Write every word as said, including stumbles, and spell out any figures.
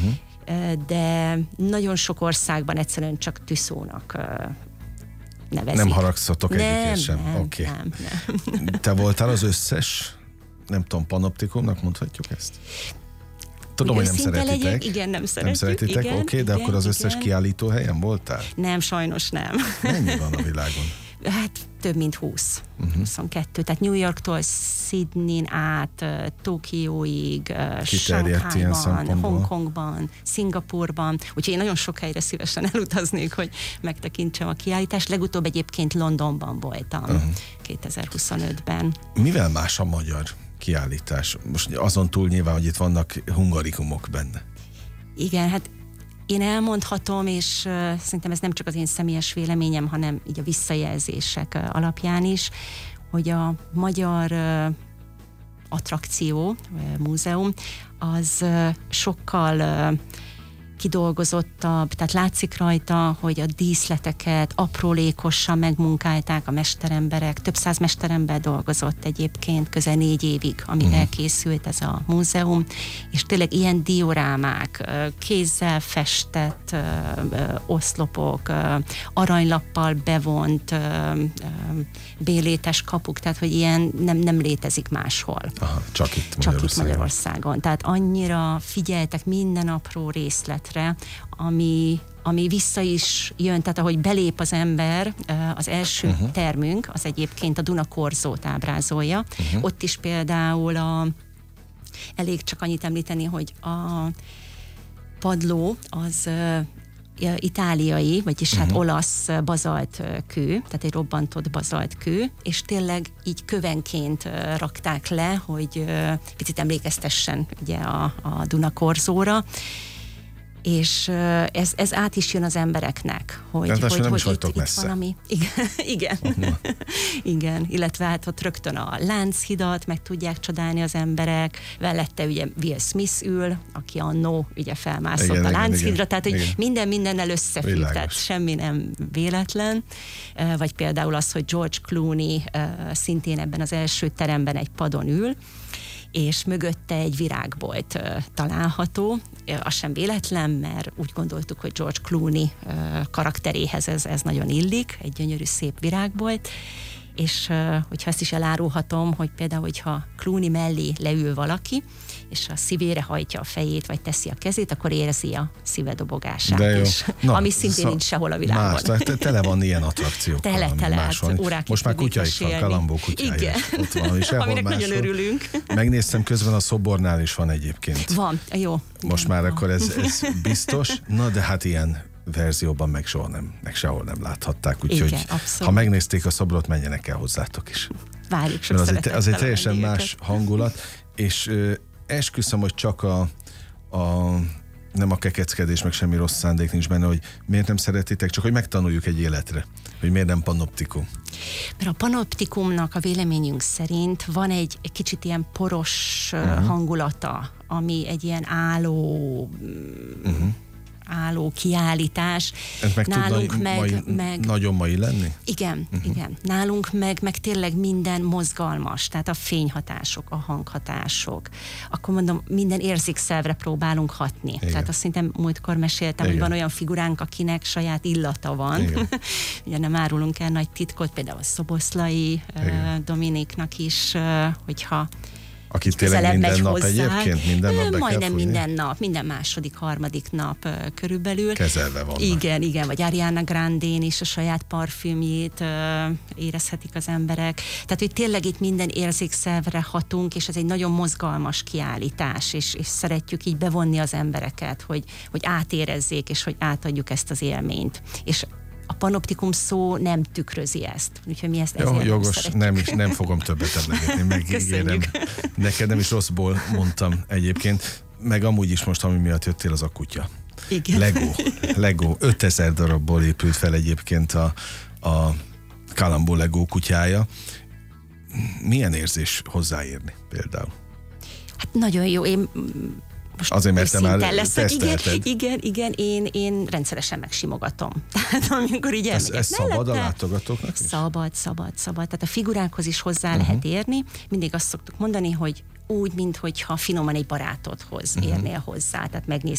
uh-huh. de nagyon sok országban egyszerűen csak tüszónak nevezik. Nem haragszatok egyikért sem? Nem, okay. nem, nem. Te voltál az összes, nem tudom, panoptikumnak mondhatjuk ezt? Tudom, hogy nem szeretitek. Legyek, igen, nem szeretjük. Nem szeretitek, oké, okay, de igen, akkor az összes igen. kiállító helyen voltál? Nem, sajnos nem. Mennyi van a világon? Hát több mint húsz, uh-huh. huszonkettő. Tehát New Yorktól Sydneyn át, Tokióig, Sanghajban, Hongkongban, Szingapurban. Úgyhogy én nagyon sok helyre szívesen elutaznék, hogy megtekintsem a kiállítást. Legutóbb egyébként Londonban voltam, uh-huh. kétezer-huszonötben. Mivel más a magyar kiállítás? Most azon túl nyilván, hogy itt vannak hungarikumok benne. Igen, hát én elmondhatom, és uh, szerintem ez nem csak az én személyes véleményem, hanem így a visszajelzések uh, alapján is, hogy a magyar uh, attrakció, uh, múzeum, az uh, sokkal uh, kidolgozottabb, tehát látszik rajta, hogy a díszleteket aprólékosan megmunkálták a mesteremberek, több száz mesterember dolgozott egyébként közel négy évig, amíg uh-huh. elkészült ez a múzeum, és tényleg ilyen diorámák, kézzel festett oszlopok, aranylappal bevont bélétes kapuk, tehát hogy ilyen nem, nem létezik máshol. Aha, csak itt Magyarországon. Csak itt Magyarországon. Tehát annyira figyeltek minden apró részlet, ami, ami vissza is jön, tehát ahogy belép az ember, az első uh-huh. termünk, az egyébként a Duna korzót ábrázolja. Uh-huh. Ott is például a, elég csak annyit említeni, hogy a padló az itáliai, vagyis uh-huh. hát olasz bazalt kő, tehát egy robbantott bazalt kő, és tényleg így kövenként rakták le, hogy picit emlékeztessen ugye a, a Duna korzóra, és ez, ez át is jön az embereknek, hogy, hogy, hogy, hogy itt, itt valami... Igen, igen. Uh-huh. igen, illetve hát ott rögtön a Lánchidat meg tudják csodálni az emberek, mellette ugye Will Smith ül, aki annó ugye felmászott igen, a Lánchidra, tehát hogy igen. minden mindennel összefügg, Világos. Tehát semmi nem véletlen, vagy például az, hogy George Clooney szintén ebben az első teremben egy padon ül, és mögötte egy virágbolt uh, található. Az sem véletlen, mert úgy gondoltuk, hogy George Clooney uh, karakteréhez ez, ez nagyon illik, egy gyönyörű szép virágbolt, és uh, hogyha ezt is elárulhatom, hogy például, hogyha Clooney mellé leül valaki, és a szívére hajtja a fejét, vagy teszi a kezét, akkor érzi a szíve dobogását is. Na, ami szintén szó, nincs sehol a világon. Más, tehát tele van ilyen attrakciókkal. Tele, tele, hát órákig most már kutya is van, Kalambó kutyája. Igen. Ott van, és aminek máshol. Nagyon örülünk. Megnéztem közben, a Szobornál is van egyébként. Van, jó. Most igen, már van. Akkor ez, ez biztos. Na, de hát ilyen verzióban meg soha nem, meg sehol nem láthatták. Úgyhogy ha megnézték a szobrot, menjenek el hozzátok is. Várjuk sok az egy, az egy teljesen más hangulat, és ö, esküszöm, hogy csak a, a nem a kekeckedés, meg semmi rossz szándék nincs benne, hogy miért nem szeretitek, csak hogy megtanuljuk egy életre, hogy miért nem panoptikum. Mert a panoptikumnak a véleményünk szerint van egy, egy kicsit ilyen poros uh-huh. hangulata, ami egy ilyen álló uh-huh. álló kiállítás. Ez meg nálunk tud meg, mai, meg... nagyon mai lenni? Igen, uh-huh. igen. Nálunk meg, meg tényleg minden mozgalmas, tehát a fényhatások, a hanghatások. Akkor mondom, minden érzékszervre próbálunk hatni. Igen. Tehát azt szerintem múltkor meséltem, igen. hogy van olyan figuránk, akinek saját illata van. Ugye nem árulunk el nagy titkot, például a Szoboszlai uh, Dominiknak is, uh, hogyha Aki tényleg minden nap hozzá. Egyébként? Minden nap Majdnem minden nap, minden második, harmadik nap uh, körülbelül. Kezelve vannak. Igen, igen, vagy Ariana Grandén is a saját parfümjét uh, érezhetik az emberek. Tehát, hogy tényleg itt minden érzékszervre hatunk, és ez egy nagyon mozgalmas kiállítás, és, és szeretjük így bevonni az embereket, hogy, hogy átérezzék, és hogy átadjuk ezt az élményt. És a panoptikum szó nem tükrözi ezt. Úgyhogy mi ezt ezért Jó, jogos, nem, nem, is, nem fogom többet emlegetni, megígérem. Neked nem is rosszból mondtam egyébként, meg amúgy is most, ami miatt jöttél, az a kutya. Igen. Lego, Lego, ötezer darabból épült fel egyébként a, a Kalambó Lego kutyája. Milyen érzés hozzáérni például? Hát nagyon jó, én most azért, mert te már leszek. Igen, igen, igen, én, én rendszeresen megsimogatom. Tehát amikor így elmegyek ez, ez szabad a látogatóknak is? Szabad, szabad, szabad. Tehát a figurákhoz is hozzá uh-huh. lehet érni. Mindig azt szoktuk mondani, hogy úgy, minthogyha finoman egy barátodhoz uh-huh. érnél hozzá. Tehát megnéz